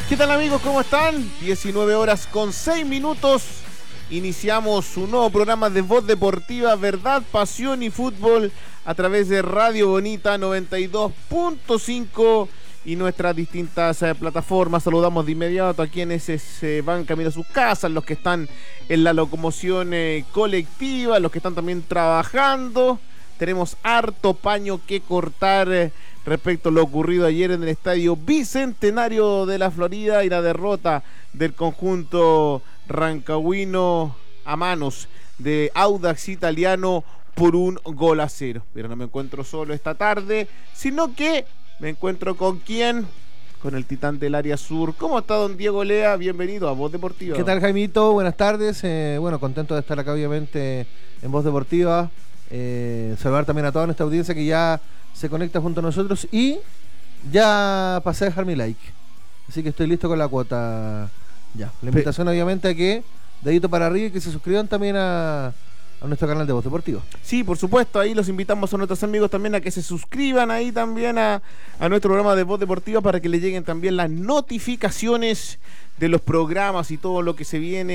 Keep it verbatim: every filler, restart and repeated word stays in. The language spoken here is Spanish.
¿Qué tal, amigos? ¿Cómo están? diecinueve horas con seis minutos. Iniciamos un nuevo programa de Voz Deportiva, Verdad, Pasión y Fútbol a través de Radio Bonita noventa y dos punto cinco y nuestras distintas eh, plataformas. Saludamos de inmediato a quienes se eh, van camino a sus casas, los que están en la locomoción eh, colectiva, los que están también trabajando. Tenemos harto paño que cortar eh, respecto a lo ocurrido ayer en el Estadio Bicentenario de la Florida y la derrota del conjunto rancagüino a manos de Audax Italiano por un gol a cero. Pero no me encuentro solo esta tarde, sino que me encuentro con quién, con el titán del área sur. ¿Cómo está don Diego Lea? Bienvenido a Voz Deportiva. ¿Qué tal, Jaimito? Buenas tardes. Eh, bueno, contento de estar acá obviamente en Voz Deportiva. Eh, saludar también a toda nuestra audiencia que ya se conecta junto a nosotros y ya pasé a dejar mi like. Así que estoy listo con la cuota. Ya, la invitación Pe- obviamente a que dedito para arriba y que se suscriban también a, a nuestro canal de Voz Deportivo. Sí, por supuesto, ahí los invitamos a nuestros amigos también a que se suscriban ahí también a, a nuestro programa de Voz Deportiva para que les lleguen también las notificaciones de los programas y todo lo que se viene